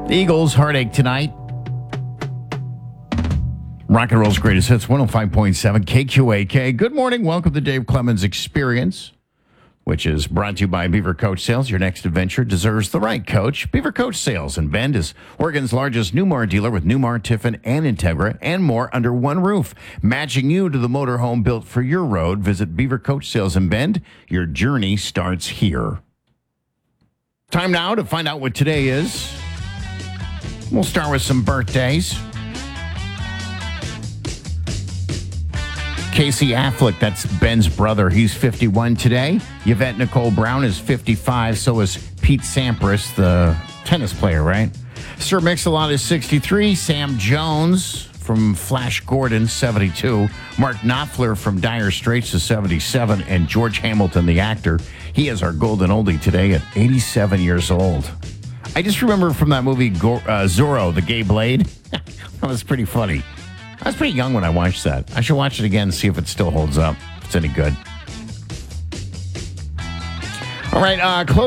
Eagles, Heartache tonight. Rock and Roll's Greatest Hits, 105.7 KQAK. Good morning. Welcome to Dave Clemens Experience, which is brought to you by Beaver Coach Sales. Your next adventure deserves the right coach. Beaver Coach Sales in Bend is Oregon's largest Newmar dealer with Newmar, Tiffin, and Integra, and more under one roof. Matching you to the motorhome built for your road. Visit Beaver Coach Sales in Bend. Your journey starts here. Time now to find out what today is. We'll start with some birthdays. Casey Affleck, that's Ben's brother. He's 51 today. Yvette Nicole Brown is 55. So is Pete Sampras, the tennis player, right? Sir Mix-a-Lot is 63. Sam Jones from Flash Gordon, 72. Mark Knopfler from Dire Straits is 77. And George Hamilton, the actor, he is our golden oldie today at 87 years old. I just remember from that movie, Zorro, the Gay Blade. That was pretty funny. I was pretty young when I watched that. I should watch it again and see if it still holds up, if it's any good. All right, close.